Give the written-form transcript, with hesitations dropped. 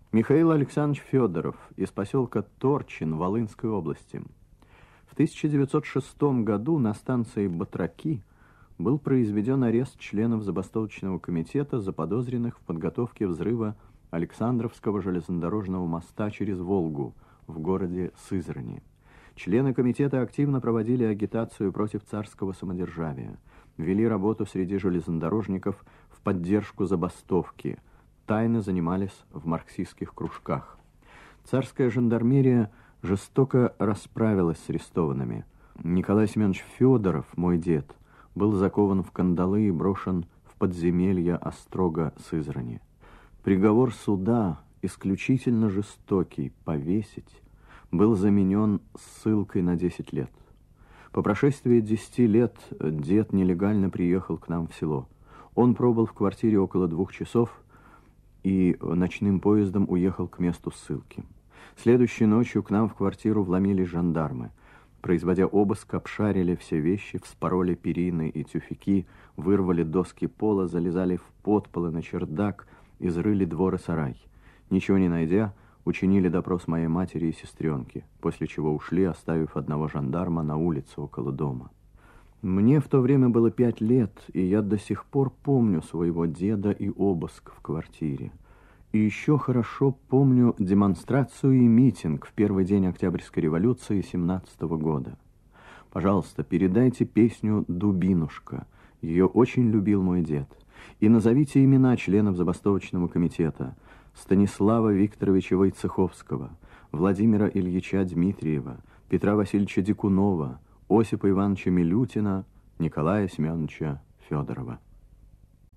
Михаил Александрович Федоров из поселка Торчин Волынской области. В 1906 году на станции Батраки был произведен арест членов забастовочного комитета, заподозренных в подготовке взрыва Александровского железнодорожного моста через Волгу в городе Сызрани. Члены комитета активно проводили агитацию против царского самодержавия, вели работу среди железнодорожников в поддержку забастовки, тайно занимались в марксистских кружках. Царская жандармерия жестоко расправилась с арестованными. Николай Семенович Федоров, мой дед, был закован в кандалы и брошен в подземелье острога Сызрани. Приговор суда, исключительно жестокий, повесить, был заменен ссылкой на 10 лет. По прошествии 10 лет дед нелегально приехал к нам в село. Он пробыл в квартире около 2 часов и ночным поездом уехал к месту ссылки. Следующей ночью к нам в квартиру вломились жандармы. Производя обыск, обшарили все вещи, вспороли перины и тюфяки, вырвали доски пола, залезали в подполы на чердак, изрыли двор и сарай. Ничего не найдя, учинили допрос моей матери и сестренки, после чего ушли, оставив одного жандарма на улице около дома. Мне в то время было 5 лет, и я до сих пор помню своего деда и обыск в квартире. И еще хорошо помню демонстрацию и митинг в первый день Октябрьской революции 17 года. Пожалуйста, передайте песню «Дубинушка». Ее очень любил мой дед. И назовите имена членов забастовочного комитета: Станислава Викторовича Войцеховского, Владимира Ильича Дмитриева, Петра Васильевича Дикунова, Осипа Ивановича Милютина, Николая Семеновича Федорова.